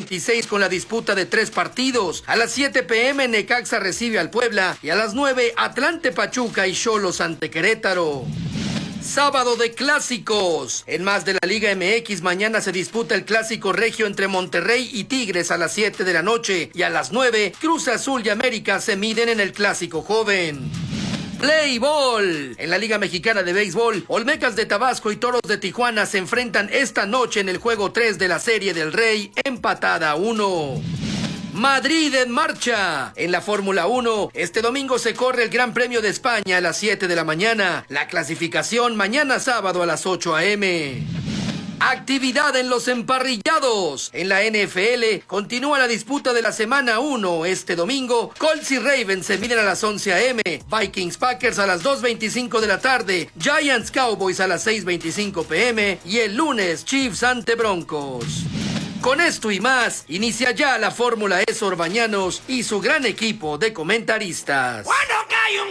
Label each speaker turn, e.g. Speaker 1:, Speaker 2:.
Speaker 1: 26 con la disputa de 3 partidos. A las 7 p.m. Necaxa recibe al Puebla y a las 9 Atlante Pachuca y Xolos ante Querétaro. Sábado de clásicos. En más de la Liga MX, mañana se disputa el clásico regio entre Monterrey y Tigres a las 7 de la noche y a las 9 Cruz Azul y América se miden en el clásico joven. Play Ball. En la Liga Mexicana de Béisbol, Olmecas de Tabasco y Toros de Tijuana se enfrentan esta noche en el juego 3 de la Serie del Rey, empatada a 1. Madrid en marcha. En la Fórmula 1, este domingo se corre el Gran Premio de España a las 7 de la mañana. La clasificación mañana sábado a las 8 a.m. Actividad en los emparrillados. En la NFL continúa la disputa de la semana 1. Este domingo, Colts y Ravens se miden a las 11 a.m. Vikings Packers a las 2:25 de la tarde. Giants Cowboys a las 6:25 p.m. Y el lunes, Chiefs ante Broncos. Con esto y más, inicia ya la Fórmula E Sor Bañanos y su gran equipo de comentaristas. ¡Bueno!